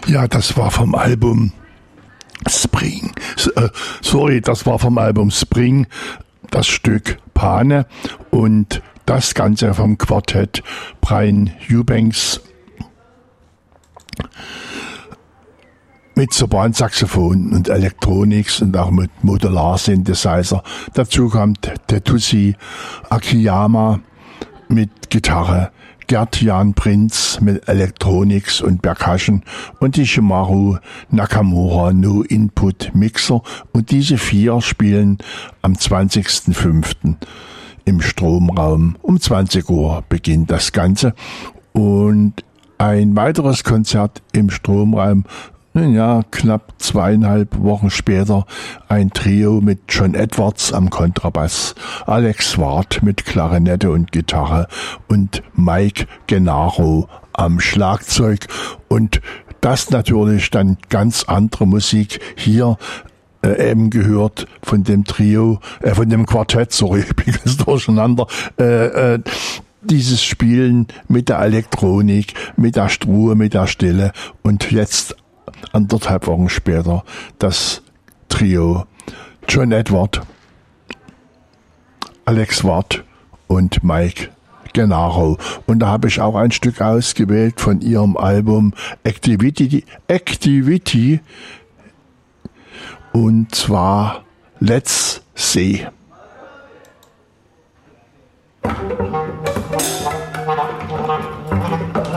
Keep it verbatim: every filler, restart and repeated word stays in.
Ja, das war vom Album Spring. Äh, sorry, das war vom Album Spring, das Stück Pane und das Ganze vom Quartett Brian Eubanks mit Sopransaxophon und Elektronik und auch mit Modular-Synthesizer. Dazu kommt Tetsuji Akiyama mit Gitarre, Gert-Jan Prinz mit Elektronik und Percussion und die Shimaru Nakamura No-Input-Mixer. Und diese vier spielen am zwanzigsten fünften im Stromraum. Um zwanzig Uhr beginnt das Ganze. Und ein weiteres Konzert im Stromraum, ja, knapp zweieinhalb Wochen später, ein Trio mit John Edwards am Kontrabass, Alex Ward mit Klarinette und Gitarre und Mike Gennaro am Schlagzeug. Und das natürlich dann ganz andere Musik hier äh, eben gehört von dem Trio, äh, von dem Quartett, sorry, ich bin ganz durcheinander, äh, äh, dieses Spielen mit der Elektronik, mit der Struhe, mit der Stille und jetzt anderthalb Wochen später das Trio John Edward, Alex Ward und Mike Gennaro. Und da habe ich auch ein Stück ausgewählt von ihrem Album Activity, Activity und zwar Let's See.